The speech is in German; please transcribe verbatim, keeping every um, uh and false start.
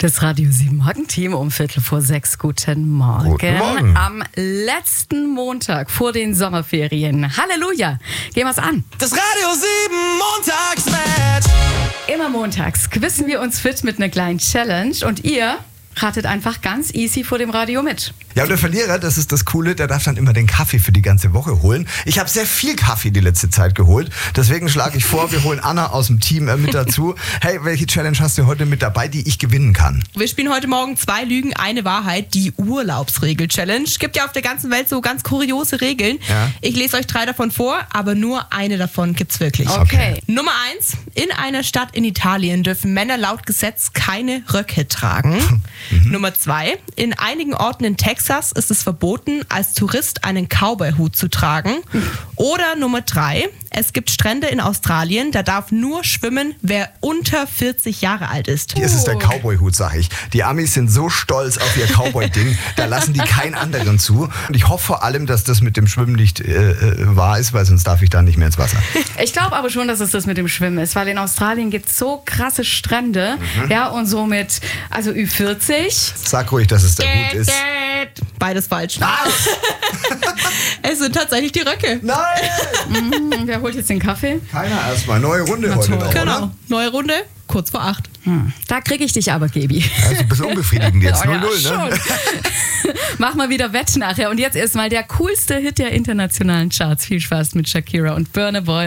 Das Radio sieben Morgenteam um Viertel vor sechs. Guten Morgen. Guten Morgen. Am letzten Montag vor den Sommerferien. Halleluja. Gehen wir's an. Das Radio sieben Montagsmatch. Immer montags quizzen wir uns fit mit einer kleinen Challenge und ihr ratet einfach ganz easy vor dem Radio mit. Ja, und der Verlierer, das ist das Coole, der darf dann immer den Kaffee für die ganze Woche holen. Ich habe sehr viel Kaffee die letzte Zeit geholt. Deswegen schlage ich vor, wir holen Anna aus dem Team äh, mit dazu. Hey, welche Challenge hast du heute mit dabei, die ich gewinnen kann? Wir spielen heute Morgen zwei Lügen, eine Wahrheit, die Urlaubsregel-Challenge. Gibt ja auf der ganzen Welt so ganz kuriose Regeln. Ja. Ich lese euch drei davon vor, aber nur eine davon gibt's wirklich. Okay. Nummer eins. In einer Stadt in Italien dürfen Männer laut Gesetz keine Röcke tragen. Mhm. Nummer zwei. In einigen Orten in Texas ist es verboten, als Tourist einen Cowboy-Hut zu tragen. Mhm. Oder Nummer drei. Es gibt Strände in Australien, da darf nur schwimmen, wer unter vierzig Jahre alt ist. Hier ist es der Cowboy-Hut, sag ich. Die Amis sind so stolz auf ihr Cowboy-Ding, da lassen die keinen anderen zu. Und ich hoffe vor allem, dass das mit dem Schwimmen nicht äh, äh, wahr ist, weil sonst darf ich da nicht mehr ins Wasser. Ich glaube aber schon, dass es das mit dem Schwimmen ist, weil in Australien gibt es so krasse Strände, mhm. ja, und somit, also Ü vierzig. Sag ruhig, dass es der Hut ist. Beides falsch. Was? Es sind tatsächlich die Röcke. Nein! Mhm, wer holt jetzt den Kaffee? Keiner erstmal. Neue Runde heute noch, Genau. oder? Neue Runde, kurz vor acht. Hm. Da kriege ich dich aber, Gabi. Ja, ist ein bisschen unbefriedigend jetzt. Oh ja, null null, ne? Mach mal wieder Wett nachher. Und jetzt erstmal der coolste Hit der internationalen Charts. Viel Spaß mit Shakira und Burna Boy.